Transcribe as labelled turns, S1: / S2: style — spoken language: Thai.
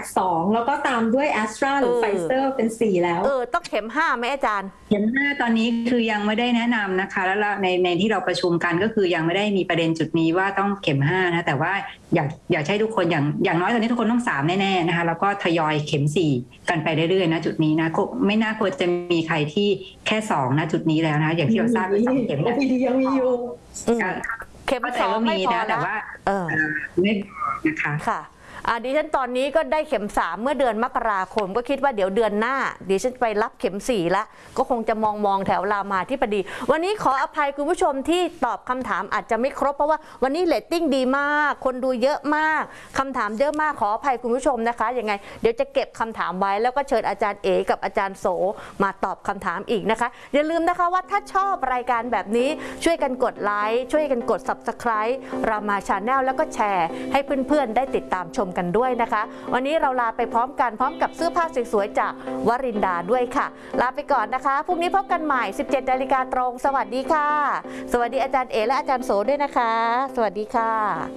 S1: 2แล้วก็ตามด้วยแอสตราหรือไฟเซอร์เป็น4แล้ว
S2: ต้องเข็ม5ไหมอาจารย์
S3: เข็ม5ตอนนี้คือยังไม่ได้แนะนำนะคะแล้วในที่เราประชุมกันก็คือยังไม่ได้มีประเด็นจุดนี้ว่าต้องเข็ม5นะแต่ว่าอยากให้ทุกคนอย่างน้อยตอนนี้ทุกคนต้อง3แน่ๆนะคะแล้วก็ทยอยเข็ม4กันไปเรื่อยๆนะจุดนี้นะไม่น่าควรจะมีใครที่แค่2นะจุดนี้แล้วนะอย่างที่เราทราบ2เข็ม
S1: แล้วพียังมีอยู่
S2: เข็ม2ไม่พอ
S3: แต่ว่าไม่นะคะ
S2: ค่ะดิฉันตอนนี้ก็ได้เข็ม3เมื่อเดือนมกราคมก็คิดว่าเดี๋ยวเดือนหน้าดิฉันไปรับเข็ม4แล้วก็คงจะมองแถวรามาธิบดีวันนี้ขออภัยคุณผู้ชมที่ตอบคำถามอาจจะไม่ครบเพราะว่าวันนี้เรตติ้งดีมากคนดูเยอะมากคำถามเยอะมากขออภัยคุณผู้ชมนะคะยังไงเดี๋ยวจะเก็บคำถามไว้แล้วก็เชิญอาจารย์เอกับอาจารย์โสมาตอบคำถามอีกนะคะอย่าลืมนะคะว่าถ้าชอบรายการแบบนี้ช่วยกันกดไลค์ช่วยกันกด Subscribe รามาชาแนลแล้วก็แชร์ให้เพื่อนๆได้ติดตามชมกันด้วยนะคะวันนี้เราลาไปพร้อมกันพร้อมกับเสื้อผ้าสวยๆจากวรินดาด้วยค่ะลาไปก่อนนะคะพรุ่งนี้พบกันใหม่ 17 นาฬิกาตรงสวัสดีค่ะสวัสดีอาจารย์เอและอาจารย์โสด้วยนะคะสวัสดีค่ะ